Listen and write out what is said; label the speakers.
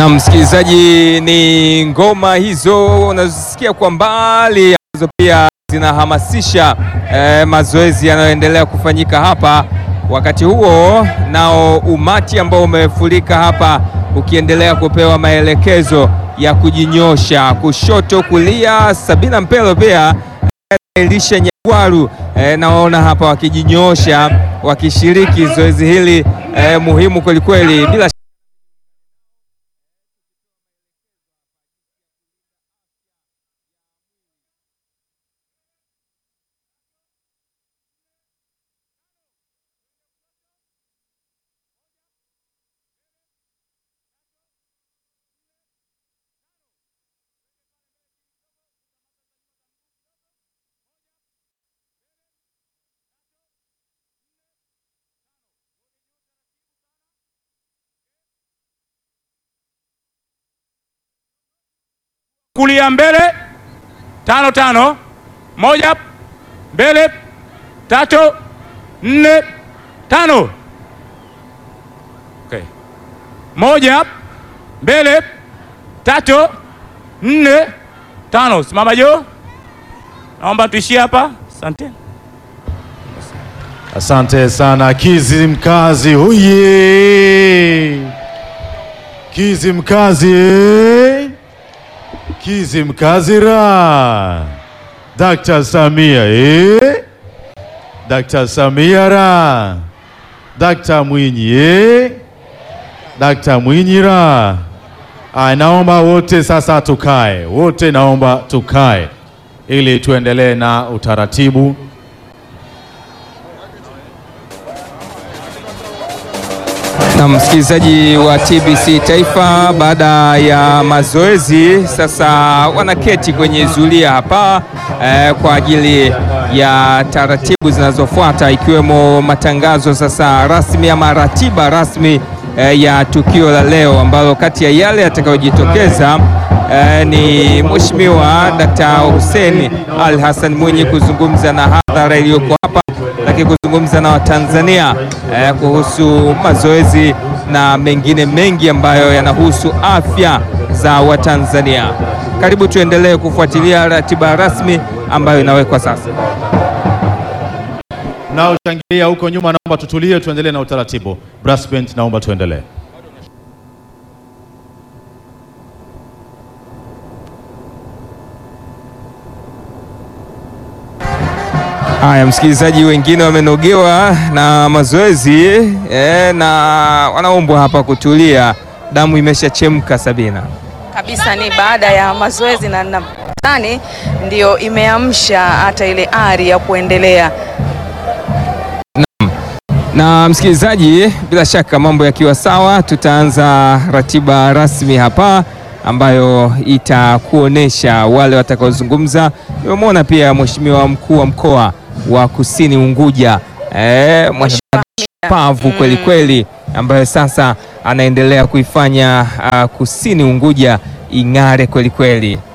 Speaker 1: Na msikilizaji, ni ngoma hizo unazisikia kwa mbali ambazo pia zinahamasisha mazoezi yanayoendelea kufanyika hapa. Wakati huo nao umati ambao umefurika hapa ukiendelea kupewa maelekezo ya kujinyosha kushoto kulia. Sabina Mpelo pia Elisha Nyagwaru naona hapa wakijinyosha wakishiriki zoezi hili muhimu kweli kweli. Bila
Speaker 2: kulia mbele 5-5, 1 mbele 3 4 5. Okay. 1 mbele 3 4 5. Simama juu. Naomba tuishie hapa. Asante.
Speaker 3: Asante sana Kizimkazi. Huye. Kizimkazi. Kizimkazi ra. Dr. Samia Dr. Samia ra. Dr. Mwinyi Dr. Mwinyi ra. Naomba wote sasa tukae. Wote naomba tukae ili tuendelee na utaratibu.
Speaker 1: Na msikilizaji wa TBC Taifa, baada ya mazoezi sasa wanaketi kwenye zulia hapa kwa ajili ya taratibu zinazofuata, ikiwemo matangazo sasa rasmi ama ratiba rasmi ya tukio la leo, ambalo kati ya yale yatakayojitokeza ni Mheshimiwa Dr. Hussein Ali Hassan Mwinyi kuzungumza na hadhara iliyoko hapa, lakini kuzungumza na Watanzania kuhusu mazoezi na mengine mengi ambayo yanahusu afya za Watanzania. Karibu tuendelee kufuatilia ratiba rasmi ambayo inawekwa sasa.
Speaker 3: Na uchangilia huko nyuma, naomba tutulie tuendelee na utaratibu. Brass band, naomba tuendelee.
Speaker 1: Haya msikilizaji, wengine wamenogewa na mazoezi na wanaombwa hapa kutulia. Damu imeshachemka, Sabina.
Speaker 4: Kabisa, ni baada ya mazoezi na nadhani ndio imeamsha hata ile ari ya kuendelea.
Speaker 1: Na msikilizaji, bila shaka mambo yakiwa sawa, tutaanza ratiba rasmi hapa ambayo itakuonesha wale watakaozungumza. Nimemwona pia Mheshimiwa mkuu wa mkoa wa Kusini Unguja Pavu kweli kweli, ambayo sasa anaendelea kuifanya Kusini Unguja ing'are kweli kweli.